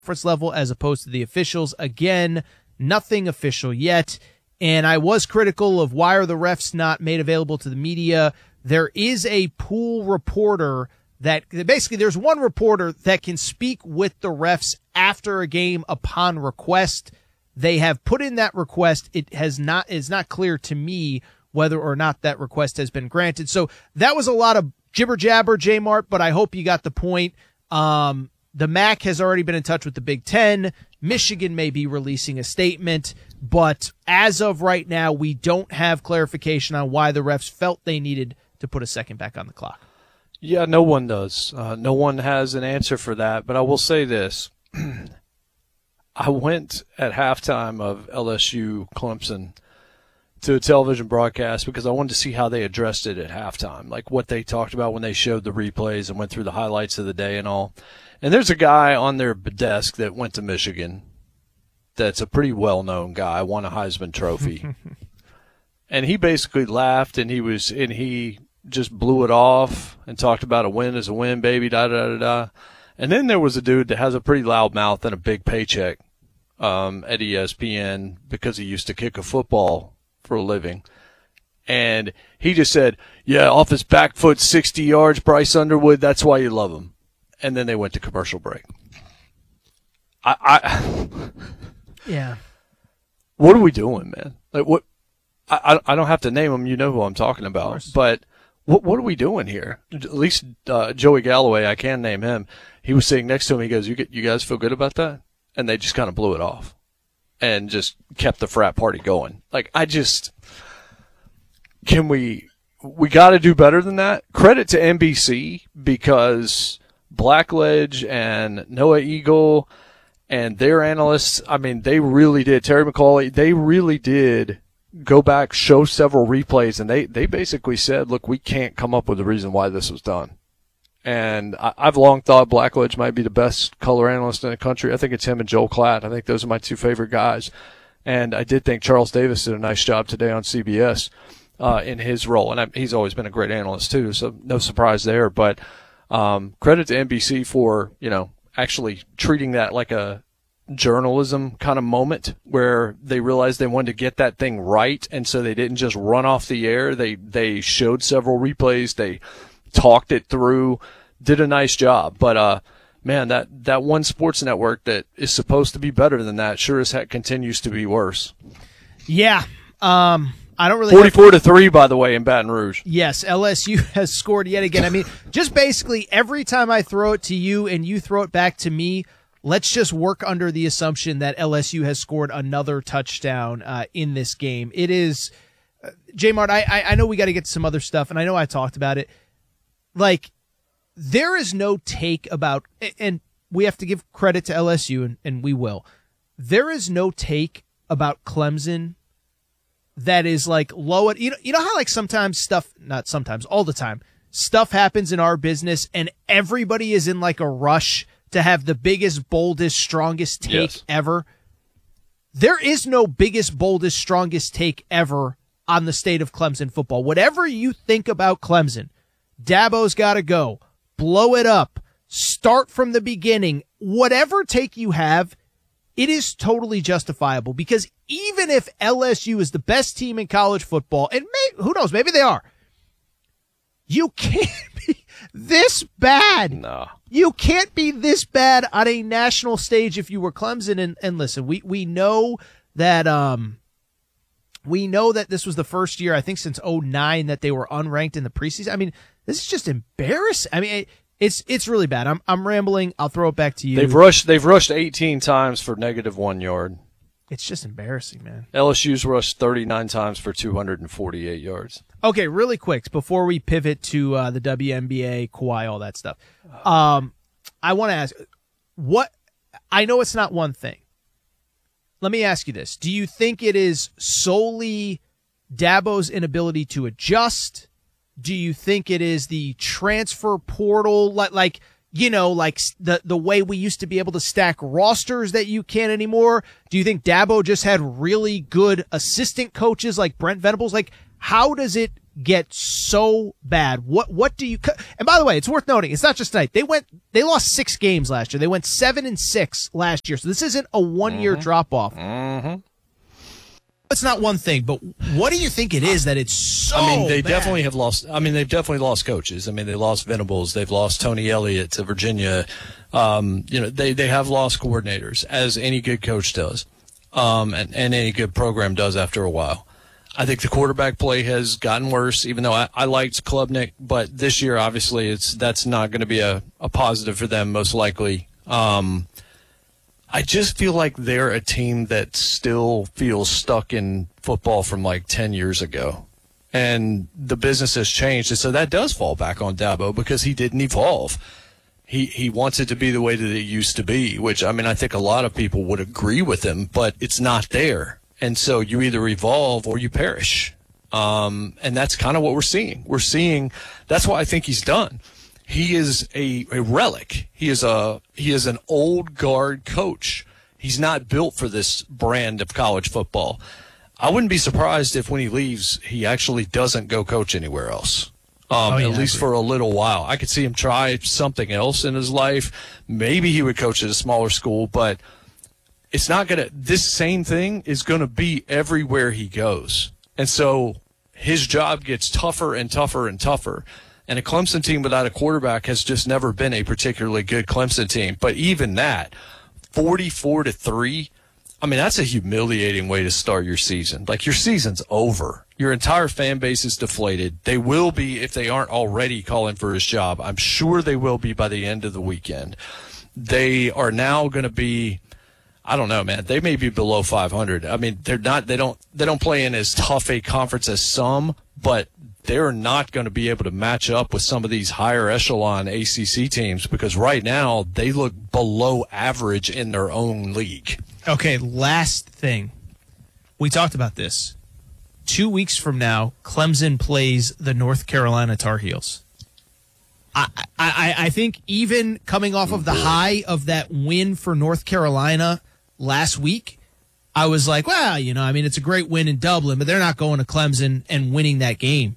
conference level as opposed to the officials. Again, nothing official yet. And I was critical of why are the refs not made available to the media. There is a pool reporter that basically there's one reporter that can speak with the refs after a game upon request. They have put in that request. Is not clear to me whether or not that request has been granted. So that was a lot of jibber jabber, J-Mart, but I hope you got the point. The MAC has already been in touch with the Big Ten. Michigan may be releasing a statement, but as of right now, we don't have clarification on why the refs felt they needed to put a second back on the clock. Yeah, no one does. No one has an answer for that, but I will say this. I went at halftime of LSU Clemson to a television broadcast because I wanted to see how they addressed it at halftime, like what they talked about when they showed the replays and went through the highlights of the day and all. And there's a guy on their desk that went to Michigan that's a pretty well-known guy, won a Heisman Trophy. And he basically laughed and he just blew it off and talked about a win is a win, baby, da-da-da-da. And then there was a dude that has a pretty loud mouth and a big paycheck at ESPN because he used to kick a football for a living. And he just said, yeah, off his back foot, 60 yards, Bryce Underwood, that's why you love him. And then they went to commercial break. Yeah. What are we doing, man? Like what? I don't have to name them. You know who I'm talking about. But what are we doing here? At least Joey Galloway, I can name him. He was sitting next to him. He goes, "You guys feel good about that?" And they just kind of blew it off and just kept the frat party going. Like we got to do better than that. Credit to NBC because Blackledge and Noah Eagle and their analysts, I mean, they really did. Terry McCauley, they really did go back, show several replays, and they basically said, look, we can't come up with a reason why this was done. And I've long thought Blackledge might be the best color analyst in the country. I think it's him and Joel Klatt. I think those are my two favorite guys. And I did think Charles Davis did a nice job today on CBS in his role. And he's always been a great analyst too, so no surprise there. But credit to NBC for, actually treating that like a journalism kind of moment where they realized they wanted to get that thing right. And so they didn't just run off the air. They showed several replays. They talked it through, did a nice job. But, man, that one sports network that is supposed to be better than that sure as heck continues to be worse. Yeah. I don't really 44-3, by the way, in Baton Rouge. Yes, LSU has scored yet again. I mean, just basically every time I throw it to you and you throw it back to me, let's just work under the assumption that LSU has scored another touchdown in this game. It is, J-Mart, I know we got to get to some other stuff, and I know I talked about it. Like, there is no take about, and we have to give credit to LSU, and we will. There is no take about Clemson that is like low. You know how like sometimes stuff, not sometimes, all the time, stuff happens in our business and everybody is in like a rush to have the biggest, boldest, strongest take ever. There is no biggest, boldest, strongest take ever on the state of Clemson football. Whatever you think about Clemson, Dabo's got to go. Blow it up. Start from the beginning. Whatever take you have, it is totally justifiable because even if LSU is the best team in college football, and who knows, maybe they are, you can't be this bad. No. You can't be this bad on a national stage if you were Clemson. And listen, we know that this was the first year, I think since 2009, that they were unranked in the preseason. I mean, this is just embarrassing. I mean, it's really bad. I'm rambling. I'll throw it back to you. They've rushed 18 times for -1 yard. It's just embarrassing, man. LSU's rushed 39 times for 248 yards. Okay, really quick before we pivot to the WNBA, Kawhi, all that stuff. I want to ask, I know it's not one thing. Let me ask you this. Do you think it is solely Dabo's inability to adjust? Do you think it is the transfer portal, like the way we used to be able to stack rosters that you can't anymore? Do you think Dabo just had really good assistant coaches like Brent Venables? Like, how does it get so bad? What do you? And by the way, it's worth noting, it's not just tonight. They lost 6 games last year. They went 7-6 last year. So this isn't a 1-year drop off. It's not one thing, but what do you think it is that it's so they bad? definitely have lost. They've definitely lost coaches. They lost Venables. They've lost Tony Elliott to Virginia. They have lost coordinators, as any good coach does, and any good program does after a while. I think the quarterback play has gotten worse, even though I liked Klubnik, but this year, obviously, that's not going to be a positive for them, most likely. I just feel like they're a team that still feels stuck in football from like 10 years ago. And the business has changed. And so that does fall back on Dabo because he didn't evolve. He wants it to be the way that it used to be, which, I think a lot of people would agree with him, but it's not there. And so you either evolve or you perish. And that's kind of what we're seeing. That's why I think he's done. He is a relic. He is an old guard coach. He's not built for this brand of college football. I wouldn't be surprised if when he leaves, he actually doesn't go coach anywhere else. At least for a little while. I could see him try something else in his life. Maybe he would coach at a smaller school, but it's not going to – this same thing is going to be everywhere he goes. And so his job gets tougher and tougher and tougher. And a Clemson team without a quarterback has just never been a particularly good Clemson team. But even that, 44-3, that's a humiliating way to start your season. Like, your season's over. Your entire fan base is deflated. They will be, if they aren't already calling for his job. I'm sure they will be by the end of the weekend. They are now going to be, I don't know, man. They may be below 500. They're not. They don't play in as tough a conference as some, but they're not going to be able to match up with some of these higher echelon ACC teams because right now they look below average in their own league. Okay, last thing. We talked about this. 2 weeks from now, Clemson plays the North Carolina Tar Heels. I think even coming off of the high of that win for North Carolina last week, I was like, well, it's a great win in Dublin, but they're not going to Clemson and winning that game.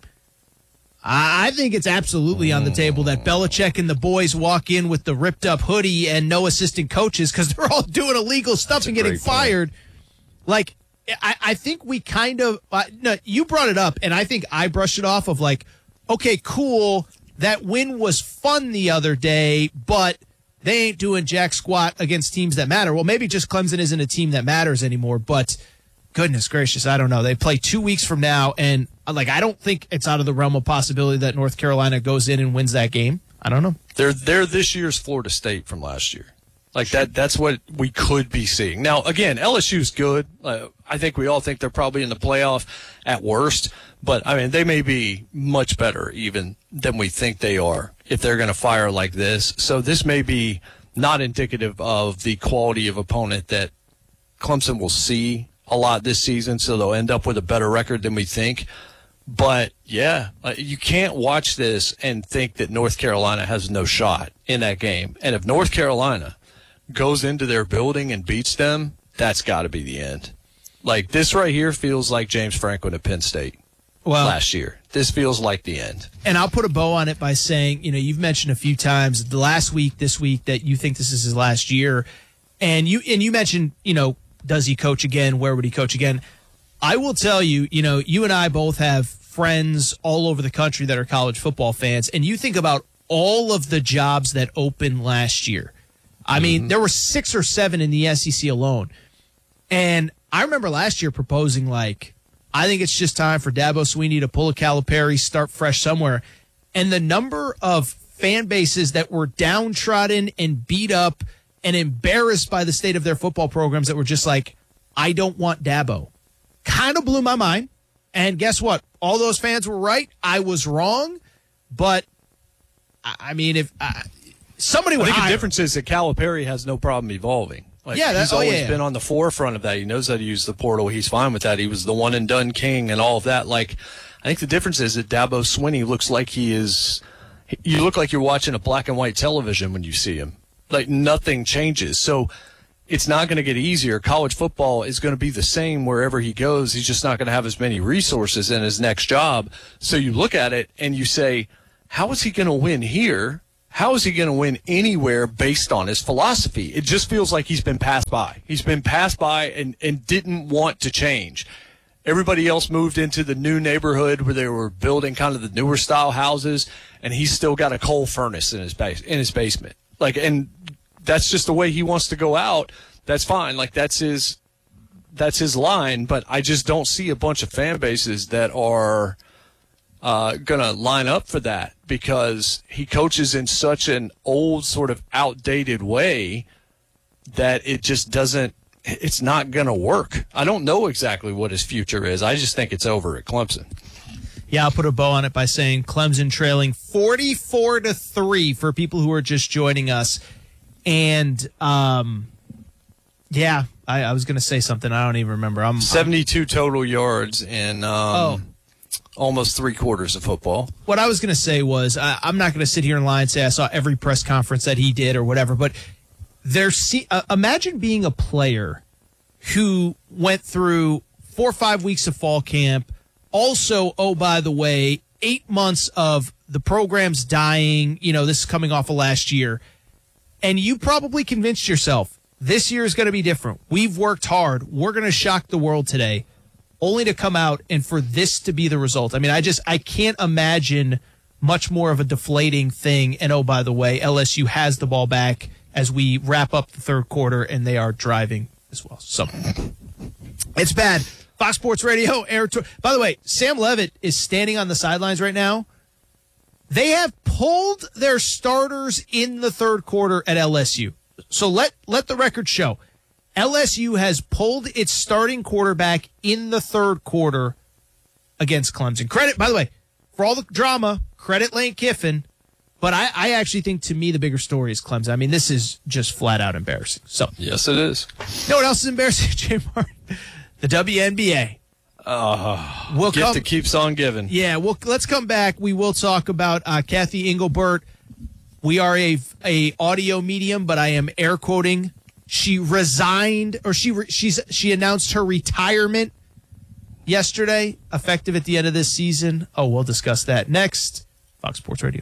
I think it's absolutely on the table that Belichick and the boys walk in with the ripped-up hoodie and no assistant coaches because they're all doing illegal stuff and getting fired. Like, I think we kind of no, you brought it up, and I think I brushed it off of like, okay, cool, that win was fun the other day, but they ain't doing jack squat against teams that matter. Well, maybe just Clemson isn't a team that matters anymore, but goodness gracious, I don't know. They play 2 weeks from now, and I don't think it's out of the realm of possibility that North Carolina goes in and wins that game. I don't know. They're this year's Florida State from last year. That's what we could be seeing. Now, again, LSU's good. I think we all think they're probably in the playoff at worst, but they may be much better even than we think they are if they're going to fire like this. So this may be not indicative of the quality of opponent that Clemson will see a lot this season, so they'll end up with a better record than we think. But, yeah, you can't watch this and think that North Carolina has no shot in that game. And if North Carolina goes into their building and beats them, that's got to be the end. Like, this right here feels like James Franklin at Penn State last year. This feels like the end. And I'll put a bow on it by saying, you've mentioned a few times the last week, this week, that you think this is his last year. And you mentioned, does he coach again? Where would he coach again? I will tell you, you and I both have friends all over the country that are college football fans, and you think about all of the jobs that opened last year. There were 6 or 7 in the SEC alone. And I remember last year proposing, I think it's just time for Dabo Swinney to pull a Calipari, start fresh somewhere. And the number of fan bases that were downtrodden and beat up and embarrassed by the state of their football programs that were just like, I don't want Dabo, kind of blew my mind. And guess what? All those fans were right. I was wrong. But, if somebody would I think hire the difference is that Calipari has no problem evolving. He's always been on the forefront of that. He knows how to use the portal. He's fine with that. He was the one and done king and all of that. I think the difference is that Dabo Swinney looks like he is – you look like you're watching a black and white television when you see him. Nothing changes. So it's not going to get easier. College football is going to be the same wherever he goes. He's just not going to have as many resources in his next job. So you look at it and you say, how is he going to win here? How is he going to win anywhere based on his philosophy? It just feels like he's been passed by. He's been passed by and didn't want to change. Everybody else moved into the new neighborhood where they were building kind of the newer style houses, and he's still got a coal furnace in his basement. Like, and that's just the way he wants to go out. That's fine. Like, that's his line. But I just don't see a bunch of fan bases that are going to line up for that, because he coaches in such an old, sort of outdated way that it just doesn't. It's not going to work. I don't know exactly what his future is. I just think it's over at Clemson. Yeah, I'll put a bow on it by saying Clemson trailing 44-3 for people who are just joining us. And, yeah, I was going to say something. I don't even remember. 72 total yards in almost 3/4 of football. What I was going to say was, I'm not going to sit here and lie and say I saw every press conference that he did or whatever, but imagine being a player who went through 4 or 5 weeks of fall camp. Also, oh, by the way, 8 months of the program's dying. This is coming off of last year. And you probably convinced yourself, this year is going to be different. We've worked hard. We're going to shock the world today, only to come out and for this to be the result. I mean, I can't imagine much more of a deflating thing. And oh, by the way, LSU has the ball back as we wrap up the third quarter, and they are driving as well. So it's bad. Fox Sports Radio, air tour. By the way, Sam Levitt is standing on the sidelines right now. They have pulled their starters in the third quarter at LSU. So let the record show. LSU has pulled its starting quarterback in the third quarter against Clemson. Credit, by the way, for all the drama, credit Lane Kiffin. But I actually think, to me, the bigger story is Clemson. I mean, this is just flat out embarrassing. So yes, it is. You know what else is embarrassing, Jay Martin? The WNBA. Gift that keeps on giving. Yeah, let's come back. We will talk about Kathy Engelbert. We are a audio medium, but I am air quoting. She resigned, or she announced her retirement yesterday, effective at the end of this season. Oh, we'll discuss that next. Fox Sports Radio.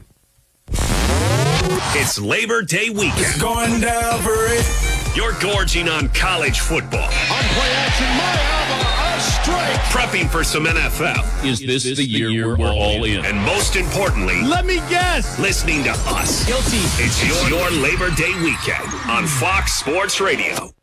It's Labor Day weekend. It's going down for it. You're gorging on college football. On play action, Mayava, a strike. Prepping for some NFL. Is this the year we're all in? And most importantly, Let me guess. listening to us. Guilty. It's your Labor Day weekend on Fox Sports Radio.